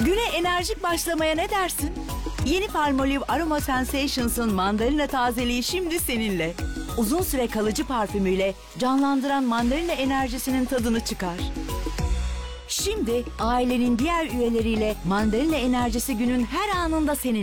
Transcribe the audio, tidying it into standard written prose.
Güne enerjik başlamaya ne dersin? Yeni Palmolive Aroma Sensations'ın mandalina tazeliği şimdi seninle. Uzun süre kalıcı parfümüyle canlandıran mandalina enerjisinin tadını çıkar. Şimdi ailenin diğer üyeleriyle mandalina enerjisi günün her anında senin.